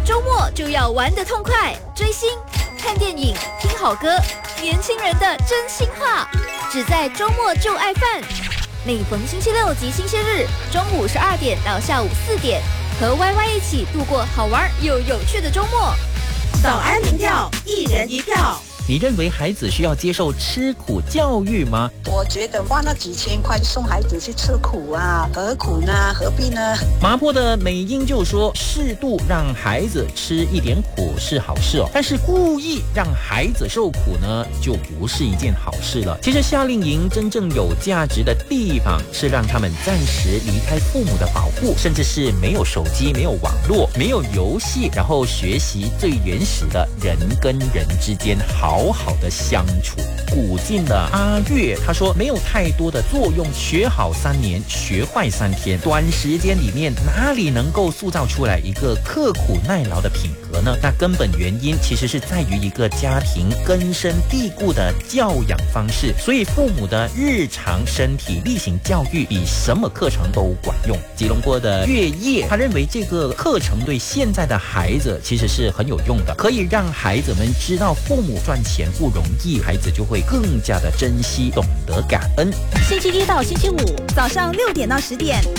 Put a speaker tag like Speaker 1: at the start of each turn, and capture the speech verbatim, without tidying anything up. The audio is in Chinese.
Speaker 1: 周末就要玩得痛快，追星、看电影、听好歌，年轻人的真心话，只在周末就爱饭。每逢星期六及星期日，中午十二点到下午四点，和 Y Y 一起度过好玩又有趣的周末。
Speaker 2: 早安民调，一人一票。
Speaker 3: 你认为孩子需要接受吃苦教育吗？
Speaker 4: 我觉得花那几千块送孩子去吃苦啊，何苦呢？何必呢？
Speaker 3: 麻坡的美英就说，适度让孩子吃一点苦是好事哦，但是故意让孩子受苦呢，就不是一件好事了。其实夏令营真正有价值的地方，是让他们暂时离开父母的保护，甚至是没有手机、没有网络、没有游戏，然后学习最原始的人跟人之间好好好的相处。古晋的阿月他说，没有太多的作用，学好三年，学坏三天，短时间里面哪里能够塑造出来一个刻苦耐劳的品格呢？那根本原因其实是在于一个家庭根深蒂固的教养方式，所以父母的日常身体力行教育比什么课程都管用。吉隆坡的月夜他认为这个课程对现在的孩子其实是很有用的，可以让孩子们知道父母赚钱不容易，孩子就会更加的珍惜，懂得感恩。
Speaker 2: 星期一到星期五早上六点到十点。